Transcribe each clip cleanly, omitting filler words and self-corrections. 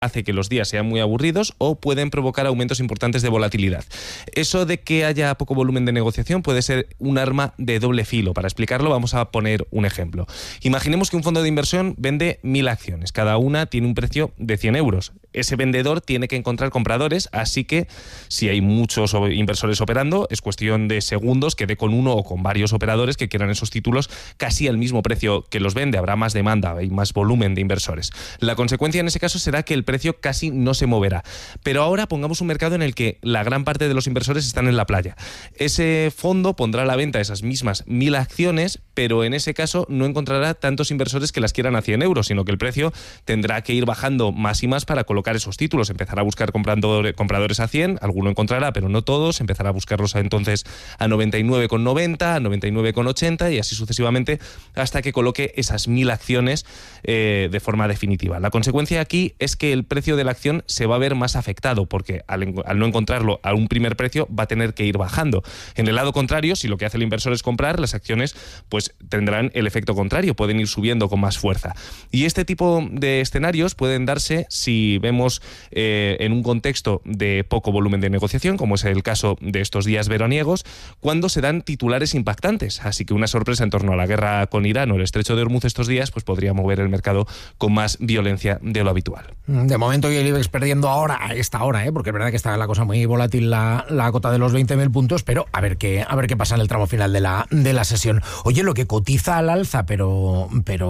hace que los días sean muy aburridos o pueden provocar aumentos importantes de volatilidad. Eso de que haya poco volumen de negociación puede ser un arma de doble filo. Para explicarlo vamos a poner un ejemplo. Imaginemos que un fondo de inversión vende 1.000 acciones. Cada una tiene un precio de 100 euros. Ese vendedor tiene que encontrar compradores, así que si hay muchos inversores operando, es cuestión de segundos que dé con uno o con varios operadores que quieran esos títulos casi al mismo precio que los vende. Habrá más demanda, hay más volumen de inversores. La consecuencia en ese caso será que el precio casi no se moverá. Pero ahora pongamos un mercado en el que la gran parte de los inversores están en la playa. Ese fondo pondrá a la venta esas mismas 1.000 acciones, pero en ese caso no encontrará tantos inversores que las quieran a 100 euros, sino que el precio tendrá que ir bajando más y más para colocar esos títulos. Empezará a buscar compradores a 100, alguno encontrará, pero no todos. Empezará a buscarlos entonces a 99,90, a 99,80 y así sucesivamente hasta que coloque esas 1.000 acciones de forma definitiva. La consecuencia aquí es que el precio de la acción se va a ver más afectado porque al no encontrarlo a un primer precio va a tener que ir bajando. En el lado contrario, si lo que hace el inversor es comprar, las acciones pues tendrán el efecto contrario, pueden ir subiendo con más fuerza. Y este tipo de escenarios pueden darse si vemos en un contexto de poco volumen de negociación, como es el caso de estos días veraniegos, cuando se dan titulares impactantes. Así que una sorpresa en torno a la guerra con Irán o el estrecho de Hormuz estos días pues podría mover el mercado con más violencia de lo habitual. De momento y el IBEX perdiendo ahora, a esta hora, porque es verdad que está la cosa muy volátil, la cota de los 20.000 puntos, pero a ver qué pasa en el tramo final de la sesión. Oye, lo que cotiza al alza, pero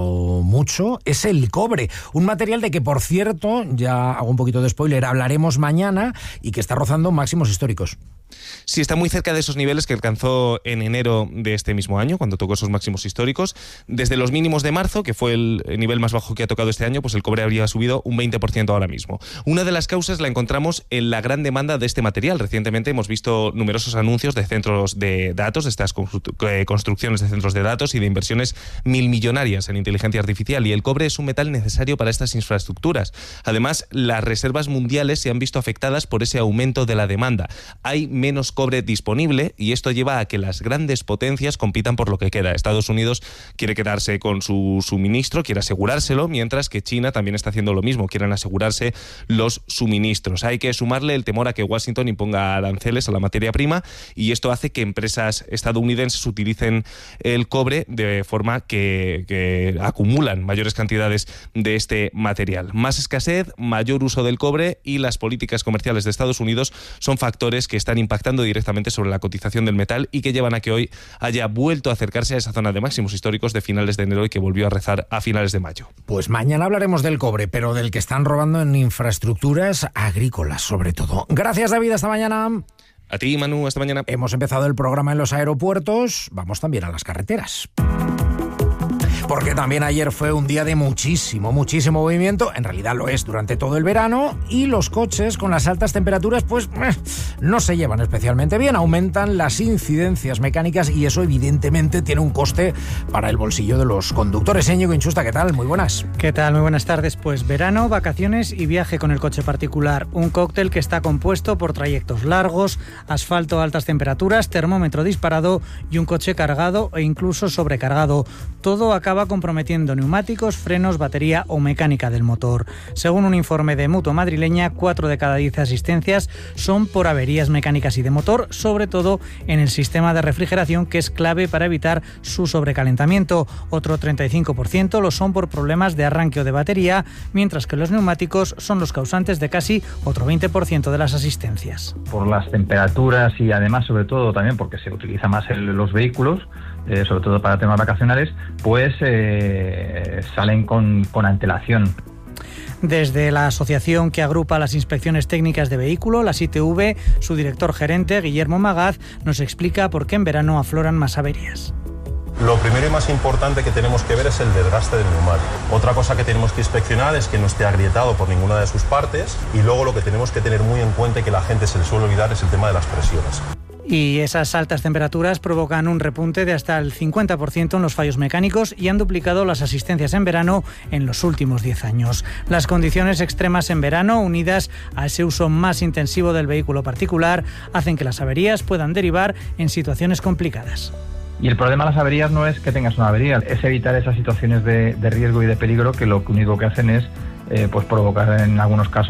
mucho, es el cobre. Un material de que, por cierto, ya hago un poquito de spoiler, hablaremos mañana y que está rozando máximos históricos. Sí, está muy cerca de esos niveles que alcanzó en enero de este mismo año, cuando tocó esos máximos históricos. Desde los mínimos de marzo, que fue el nivel más bajo que ha tocado este año, pues el cobre habría subido un 20% ahora mismo. Una de las causas la encontramos en la gran demanda de este material. Recientemente hemos visto numerosos anuncios de centros de datos, de estas construcciones de centros de datos y de inversiones milmillonarias en inteligencia artificial, y el cobre es un metal necesario para estas infraestructuras. Además, las reservas mundiales se han visto afectadas por ese aumento de la demanda. Hay menos cobre disponible y esto lleva a que las grandes potencias compitan por lo que queda. Estados Unidos quiere quedarse con su suministro, quiere asegurárselo, mientras que China también está haciendo lo mismo, quieren asegurarse los suministros. Hay que sumarle el temor a que Washington imponga aranceles a la materia prima y esto hace que empresas estadounidenses utilicen el cobre de forma que acumulan mayores cantidades de este material. Más escasez, mayor uso del cobre y las políticas comerciales de Estados Unidos son factores que están impactando directamente sobre la cotización del metal y que llevan a que hoy haya vuelto a acercarse a esa zona de máximos históricos de finales de enero y que volvió a rezar a finales de mayo. Pues mañana hablaremos del cobre, pero del que están robando en infraestructuras agrícolas sobre todo. Gracias, David, hasta mañana. A ti, Manu, hasta mañana. Hemos empezado el programa en los aeropuertos, vamos también a las carreteras. Porque también ayer fue un día de muchísimo movimiento, en realidad lo es durante todo el verano, y los coches con las altas temperaturas pues no se llevan especialmente bien, aumentan las incidencias mecánicas y eso evidentemente tiene un coste para el bolsillo de los conductores. Íñigo Inchusta, ¿qué tal? Muy buenas. ¿Qué tal? Muy buenas tardes. Pues verano, vacaciones y viaje con el coche particular. Un cóctel que está compuesto por trayectos largos, asfalto a altas temperaturas, termómetro disparado y un coche cargado e incluso sobrecargado. Todo acaba comprometiendo neumáticos, frenos, batería o mecánica del motor. Según un informe de Mutua madrileña, 4 de cada 10 asistencias son por averías mecánicas y de motor, sobre todo en el sistema de refrigeración, que es clave para evitar su sobrecalentamiento. Otro 35% lo son por problemas de arranque o de batería, mientras que los neumáticos son los causantes de casi otro 20% de las asistencias. Por las temperaturas y además, sobre todo, también porque se utiliza más los vehículos, sobre todo para temas vacacionales, pues salen con antelación. Desde la asociación que agrupa las inspecciones técnicas de vehículo, las ITV, su director gerente, Guillermo Magaz, nos explica por qué en verano afloran más averías. Lo primero y más importante que tenemos que ver es el desgaste del neumático. Otra cosa que tenemos que inspeccionar es que no esté agrietado por ninguna de sus partes, y luego lo que tenemos que tener muy en cuenta y que la gente se le suele olvidar es el tema de las presiones. Y esas altas temperaturas provocan un repunte de hasta el 50% en los fallos mecánicos y han duplicado las asistencias en verano en los últimos 10 años. Las condiciones extremas en verano, unidas a ese uso más intensivo del vehículo particular, hacen que las averías puedan derivar en situaciones complicadas. Y el problema de las averías no es que tengas una avería, es evitar esas situaciones de riesgo y de peligro que lo único que hacen es pues provocar en algunos casos